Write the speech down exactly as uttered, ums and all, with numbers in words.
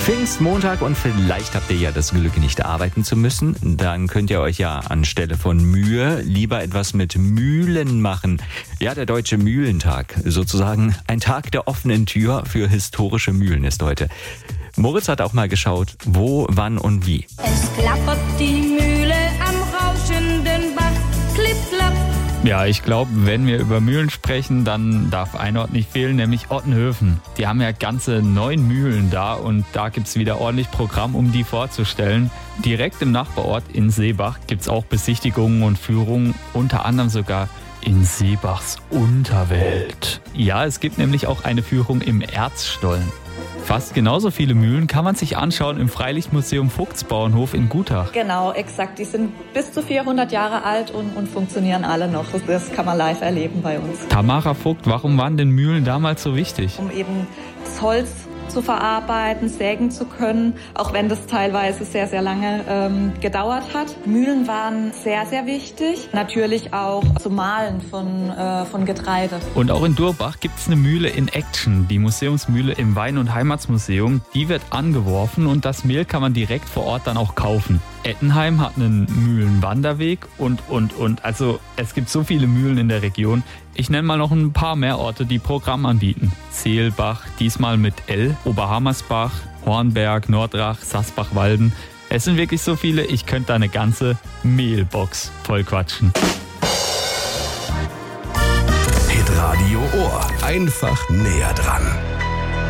Pfingstmontag und vielleicht habt ihr ja das Glück, nicht arbeiten zu müssen. Dann könnt ihr euch ja anstelle von Mühe lieber etwas mit Mühlen machen. Ja, der Deutsche Mühlentag, sozusagen ein Tag der offenen Tür für historische Mühlen ist heute. Moritz hat auch mal geschaut, wo, wann und wie. Es klappert die Mühle am rauschenden Bach, klipp, klapp. Ja, ich glaube, wenn wir über Mühlen sprechen, dann darf ein Ort nicht fehlen, nämlich Ottenhöfen. Die haben ja ganze neun Mühlen da und da gibt's wieder ordentlich Programm, um die vorzustellen. Direkt im Nachbarort in Seebach gibt's auch Besichtigungen und Führungen, unter anderem sogar in Seebachs Unterwelt. Ja, es gibt nämlich auch eine Führung im Erzstollen. Fast genauso viele Mühlen kann man sich anschauen im Freilichtmuseum Vogtsbauernhof in Gutach. Genau, exakt. Die sind bis zu vierhundert Jahre alt und, und funktionieren alle noch. Das kann man live erleben bei uns. Tamara Vogt, warum waren denn Mühlen damals so wichtig? Um eben das Holz zu verarbeiten, sägen zu können, auch wenn das teilweise sehr, sehr lange ähm, gedauert hat. Mühlen waren sehr, sehr wichtig. Natürlich auch zum Mahlen von, äh, von Getreide. Und auch in Durbach gibt es eine Mühle in Action, die Museumsmühle im Wein- und Heimatsmuseum. Die wird angeworfen und das Mehl kann man direkt vor Ort dann auch kaufen. Ettenheim hat einen Mühlenwanderweg und, und, und. Also es gibt so viele Mühlen in der Region. Ich nenne mal noch ein paar mehr Orte, die Programm anbieten. Seelbach, diesmal mit L, Oberhammersbach, Hornberg, Nordrach, Sasbach-Walden. Es sind wirklich so viele, ich könnte da eine ganze Mehlbox voll quatschen. Hitradio Ohr. Einfach näher dran.